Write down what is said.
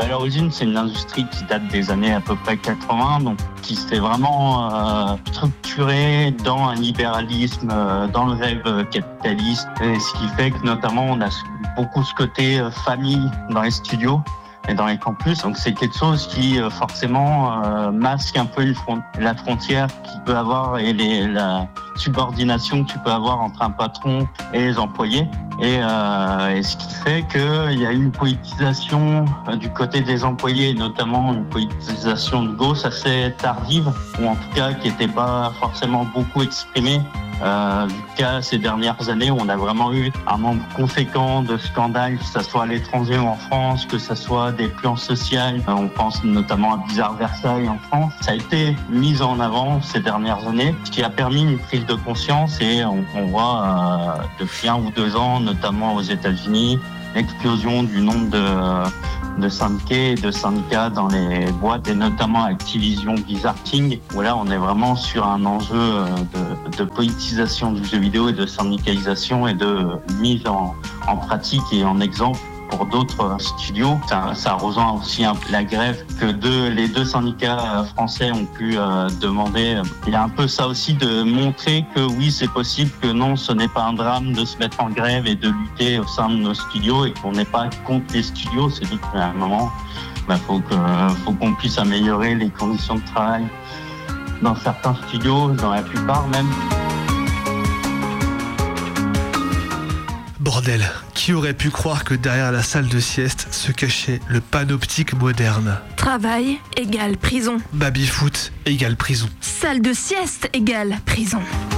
À l'origine, c'est une industrie qui date des années à peu près 80, donc qui s'est vraiment structurée dans un libéralisme, dans le rêve capitaliste, et ce qui fait que notamment on a beaucoup ce côté famille dans les studios et dans les campus. Donc c'est quelque chose qui forcément masque un peu la frontière qu'il peut avoir et la subordination que tu peux avoir entre un patron et les employés. Et ce qui fait qu'il y a eu une politisation du côté des employés, notamment une politisation de gauche assez tardive, ou en tout cas qui n'était pas forcément beaucoup exprimée. Jusqu'à ces dernières années où on a vraiment eu un nombre conséquent de scandales, que ce soit à l'étranger ou en France, que ce soit des plans sociaux. On pense notamment à Bizarre Versailles en France. Ça a été mis en avant ces dernières années, ce qui a permis une prise de conscience et on voit depuis 1 ou 2 ans, notamment aux États-Unis, l'explosion du nombre de syndiqués et de syndicats dans les boîtes, et notamment Activision Blizzard King, où là on est vraiment sur un enjeu de politisation du jeu vidéo et de syndicalisation et de mise en pratique et en exemple pour d'autres studios. Ça rejoint aussi la grève que les 2 syndicats français ont pu demander. Il y a un peu ça aussi de montrer que oui, c'est possible, que non, ce n'est pas un drame de se mettre en grève et de lutter au sein de nos studios et qu'on n'est pas contre les studios. C'est dit qu'à un moment, faut qu'on puisse améliorer les conditions de travail dans certains studios, dans la plupart même. Bordel, qui aurait pu croire que derrière la salle de sieste se cachait le panoptique moderne? Travail égale prison. Baby-foot égale prison. Salle de sieste égale prison.